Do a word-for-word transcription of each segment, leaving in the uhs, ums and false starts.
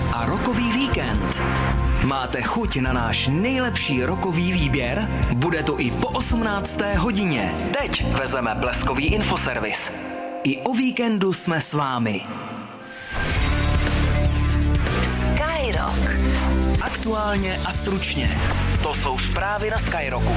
a rockový víkend. Máte chuť na náš nejlepší rockový výběr? Bude to i po osmnácté hodině. Teď vezeme bleskový infoservis. I o víkendu jsme s vámi. Skyrock. Aktuálně a stručně. To jsou zprávy na Skyrocku.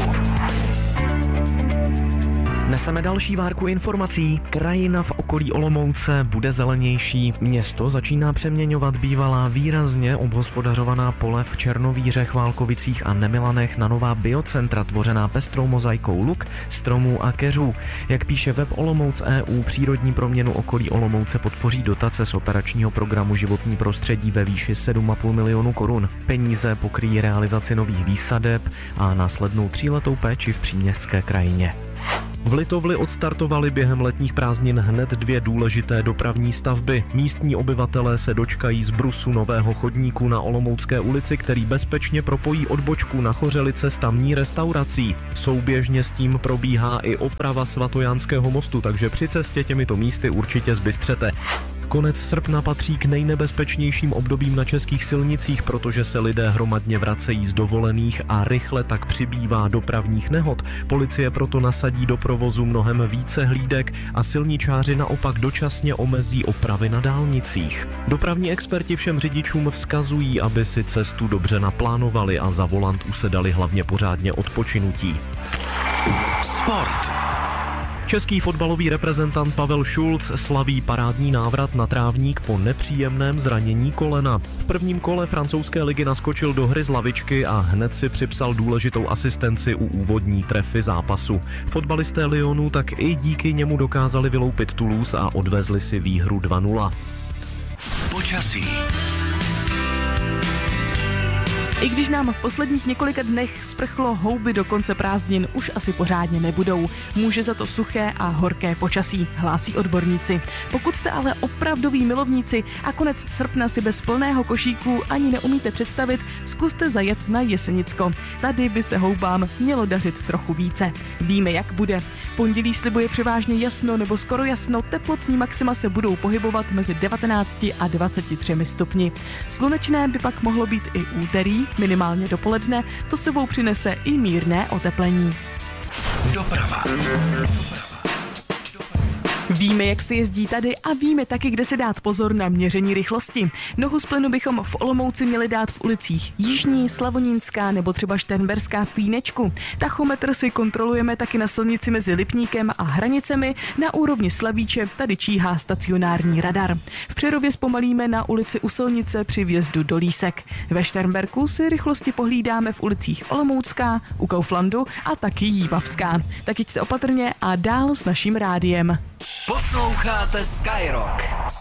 Neseme další várku informací. Krajina v okolí Olomouce bude zelenější. Město začíná přeměňovat bývalá výrazně obhospodařovaná pole v Černovířech, Válkovicích a Nemilanech na nová biocentra tvořená pestrou mozaikou luk, stromů a keřů. Jak píše web Olomouc E U, přírodní proměnu okolí Olomouce podpoří dotace z operačního programu Životní prostředí ve výši sedm a půl milionu korun. Peníze pokryjí realizaci nových výsadeb a následnou tříletou péči v příměstské krajině. V Litovli odstartovaly během letních prázdnin hned dvě důležité dopravní stavby. Místní obyvatelé se dočkají zbrusu nového chodníku na Olomoucké ulici, který bezpečně propojí odbočku na Chořelice s tamní restaurací. Souběžně s tím probíhá i oprava Svatojánského mostu, takže při cestě těmito místy určitě zbystřete. Konec srpna patří k nejnebezpečnějším obdobím na českých silnicích, protože se lidé hromadně vracejí z dovolených a rychle tak přibývá dopravních nehod. Policie proto nasadí do provozu mnohem více hlídek a silničáři naopak dočasně omezí opravy na dálnicích. Dopravní experti všem řidičům vzkazují, aby si cestu dobře naplánovali a za volant usedali hlavně pořádně odpočinutí. Sport. Český fotbalový reprezentant Pavel Šulc slaví parádní návrat na trávník po nepříjemném zranění kolena. V prvním kole francouzské ligy naskočil do hry z lavičky a hned si připsal důležitou asistenci u úvodní trefy zápasu. Fotbalisté Lyonu tak i díky němu dokázali vyloupit Toulouse a odvezli si výhru dva nula. Počasí. I když nám v posledních několika dnech sprchlo, houby do konce prázdnin už asi pořádně nebudou. Může za to suché a horké počasí, hlásí odborníci. Pokud jste ale opravdoví milovníci a konec srpna si bez plného košíku ani neumíte představit, zkuste zajet na Jesenicko. Tady by se houbám mělo dařit trochu více. Víme, jak bude. Pondělí slibuje převážně jasno nebo skoro jasno, teplotní maxima se budou pohybovat mezi devatenácti a dvaceti třemi stupni. Slunečné by pak mohlo být i úterý, minimálně dopoledne, to sebou přinese i mírné oteplení. Doprava. Víme, jak se jezdí tady a víme taky, kde si dát pozor na měření rychlosti. Nohu z plynu bychom v Olomouci měli dát v ulicích Jižní, Slavonínská nebo třeba Šternberská v Týnečku. Tachometr si kontrolujeme taky na silnici mezi Lipníkem a Hranicemi. Na úrovni Slavíče tady číhá stacionární radar. V Přerově zpomalíme na ulici u Silnice při vjezdu do Lísek. Ve Šternberku si rychlosti pohlídáme v ulicích Olomoucká, u Kauflandu a taky Jívavská. Tak jděte opatrně a dál s naším rádiem. Posloucháte Skyrock.